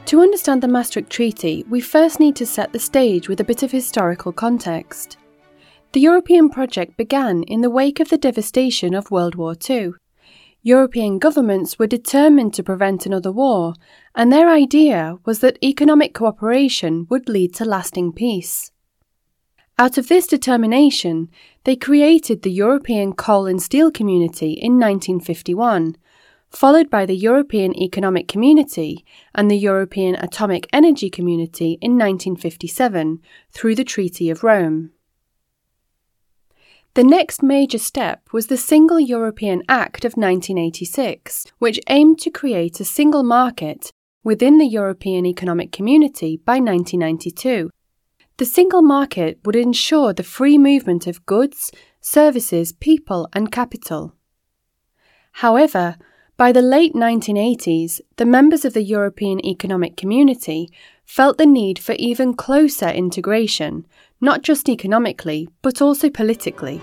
To understand the Maastricht Treaty, we first need to set the stage with a bit of historical context. The European project began in the wake of the devastation of World War II. European governments were determined to prevent another war, and their idea was that economic cooperation would lead to lasting peace. Out of this determination, they created the European Coal and Steel Community in 1951, followed by the European Economic Community and the European Atomic Energy Community in 1957 through the Treaty of Rome. The next major step was the Single European Act of 1986, which aimed to create a single market within the European Economic Community by 1992. The single market would ensure the free movement of goods, services, people and capital. However, by the late 1980s, the members of the European Economic Community felt the need for even closer integration, not just economically, but also politically.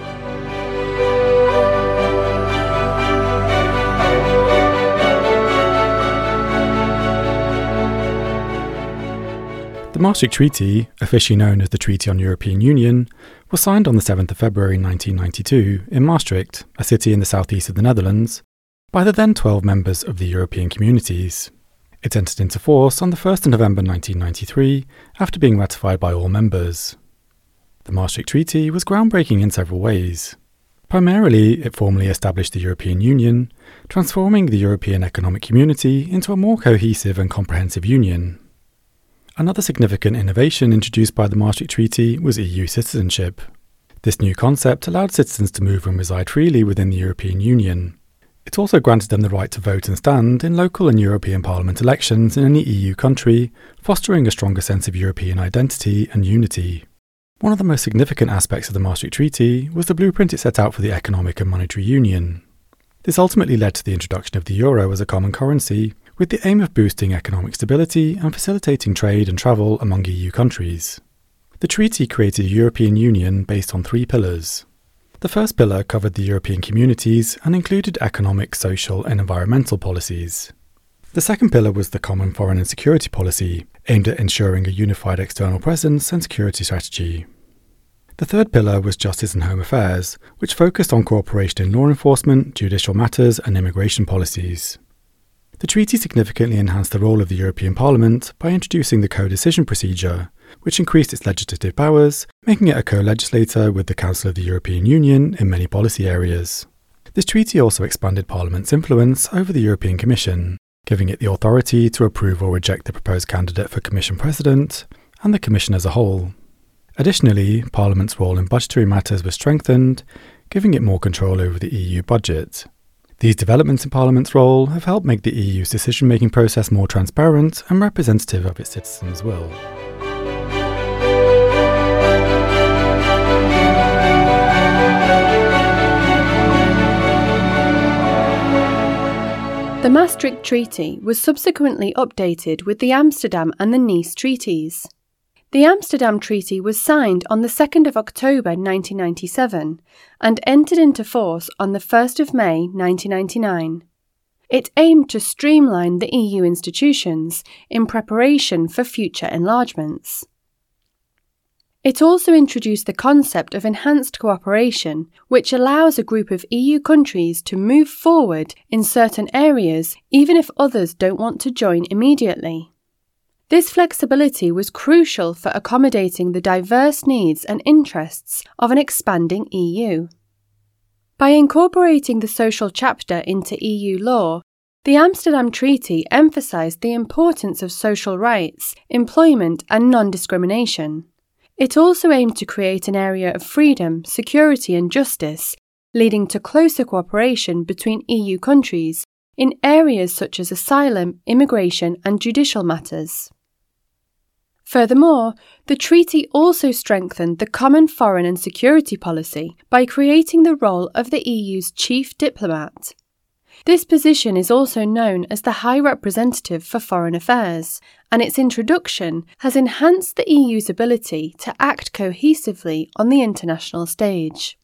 The Maastricht Treaty, officially known as the Treaty on European Union, was signed on the 7th of February 1992 in Maastricht, a city in the southeast of the Netherlands, by the then 12 members of the European Communities. It entered into force on the 1st of November 1993 after being ratified by all members. The Maastricht Treaty was groundbreaking in several ways. Primarily, it formally established the European Union, transforming the European Economic Community into a more cohesive and comprehensive union. Another significant innovation introduced by the Maastricht Treaty was EU citizenship. This new concept allowed citizens to move and reside freely within the European Union. It also granted them the right to vote and stand in local and European Parliament elections in any EU country, fostering a stronger sense of European identity and unity. One of the most significant aspects of the Maastricht Treaty was the blueprint it set out for the economic and monetary union. This ultimately led to the introduction of the euro as a common currency, with the aim of boosting economic stability and facilitating trade and travel among EU countries. The treaty created a European Union based on 3 pillars. The first pillar covered the European communities and included economic, social and environmental policies. The second pillar was the common foreign and security policy, aimed at ensuring a unified external presence and security strategy. The third pillar was justice and home affairs, which focused on cooperation in law enforcement, judicial matters and immigration policies. The treaty significantly enhanced the role of the European Parliament by introducing the co-decision procedure, which increased its legislative powers, making it a co-legislator with the Council of the European Union in many policy areas. This treaty also expanded Parliament's influence over the European Commission, giving it the authority to approve or reject the proposed candidate for Commission President and the Commission as a whole. Additionally, Parliament's role in budgetary matters was strengthened, giving it more control over the EU budget. These developments in Parliament's role have helped make the EU's decision-making process more transparent and representative of its citizens' will. The Maastricht Treaty was subsequently updated with the Amsterdam and the Nice Treaties. The Amsterdam Treaty was signed on the 2nd of October 1997 and entered into force on the 1st of May 1999. It aimed to streamline the EU institutions in preparation for future enlargements. It also introduced the concept of enhanced cooperation, which allows a group of EU countries to move forward in certain areas even if others don't want to join immediately. This flexibility was crucial for accommodating the diverse needs and interests of an expanding EU. By incorporating the social chapter into EU law, the Amsterdam Treaty emphasised the importance of social rights, employment and non-discrimination. It also aimed to create an area of freedom, security and justice, leading to closer cooperation between EU countries in areas such as asylum, immigration and judicial matters. Furthermore, the treaty also strengthened the common foreign and security policy by creating the role of the EU's chief diplomat. This position is also known as the High Representative for Foreign Affairs, and its introduction has enhanced the EU's ability to act cohesively on the international stage.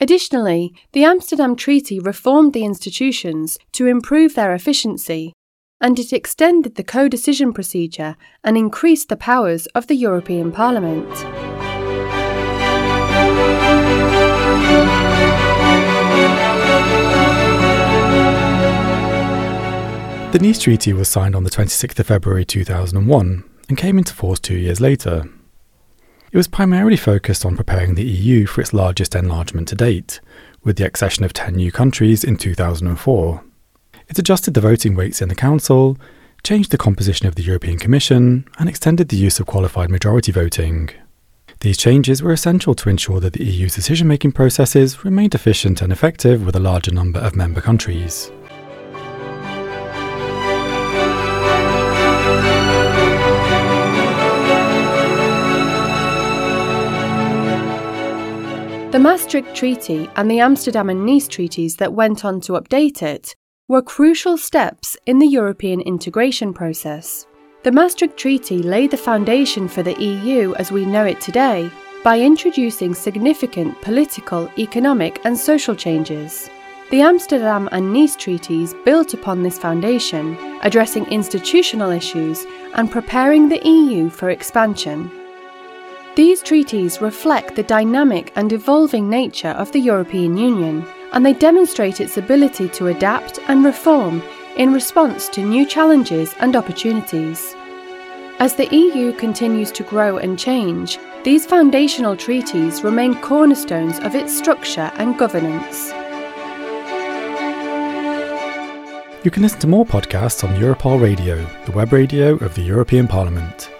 Additionally, the Amsterdam Treaty reformed the institutions to improve their efficiency, and it extended the co-decision procedure and increased the powers of the European Parliament. The Nice Treaty was signed on the 26th of February 2001 and came into force 2 years later. It was primarily focused on preparing the EU for its largest enlargement to date, with the accession of 10 new countries in 2004. It adjusted the voting weights in the Council, changed the composition of the European Commission, and extended the use of qualified majority voting. These changes were essential to ensure that the EU's decision-making processes remained efficient and effective with a larger number of member countries. The Maastricht Treaty and the Amsterdam and Nice treaties that went on to update it were crucial steps in the European integration process. The Maastricht Treaty laid the foundation for the EU as we know it today by introducing significant political, economic and social changes. The Amsterdam and Nice treaties built upon this foundation, addressing institutional issues and preparing the EU for expansion. These treaties reflect the dynamic and evolving nature of the European Union, and they demonstrate its ability to adapt and reform in response to new challenges and opportunities. As the EU continues to grow and change, these foundational treaties remain cornerstones of its structure and governance. You can listen to more podcasts on Europol Radio, the web radio of the European Parliament.